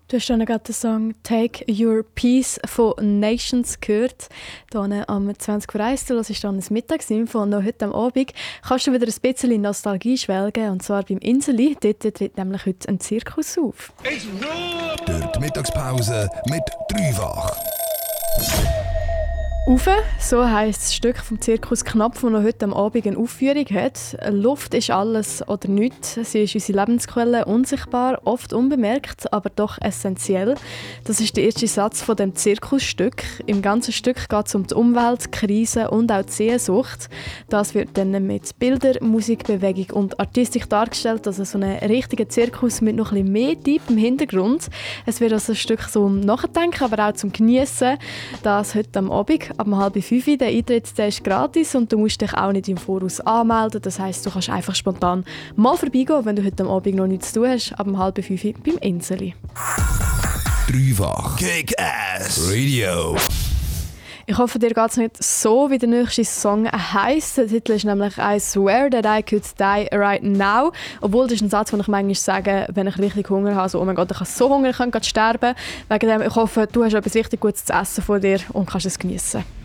Du hast dann gerade den Song «Take Your Peace» von Nations gehört. Hier am 20:01 Uhr, das ist dann das Mittagsinfo. Und noch heute am Abend kannst du wieder ein bisschen in Nostalgie schwelgen. Und zwar beim Inseli. Dort tritt nämlich heute ein Zirkus auf. Durch die Mittagspause mit Dreifach. Ufe, so heisst das Stück vom Zirkus Knapp, das noch heute am Abend eine Aufführung hat. Luft ist alles oder nichts. Sie ist unsere Lebensquelle, unsichtbar, oft unbemerkt, aber doch essentiell. Das ist der erste Satz von dem Zirkusstück. Im ganzen Stück geht es um die Umwelt, Krisen und auch die Sehnsucht. Das wird dann mit Bildern, Musik, Bewegung und Artistik dargestellt, also so ein richtiger Zirkus mit noch ein bisschen mehr Typ im Hintergrund. Es wird also ein Stück zum Nachdenken, aber auch zum Geniessen. Das heute am Abend. Ab 4:30. Der Eintritt der ist gratis und du musst dich auch nicht im Voraus anmelden. Das heisst, du kannst einfach spontan mal vorbeigehen, wenn du heute am Abend noch nichts zu tun hast, ab 4:30 beim Inseli. Dreifach. Kick-Ass Radio. Ich hoffe, dir geht es nicht so, wie der nächste Song heisst. Der Titel ist nämlich «I swear that I could die right now». Obwohl, das ist ein Satz, den ich manchmal sage, wenn ich richtig Hunger habe. So, oh mein Gott, ich habe so Hunger, ich kann gerade sterben. Wegen dem, ich hoffe, du hast etwas richtig Gutes zu essen vor dir und kannst es geniessen.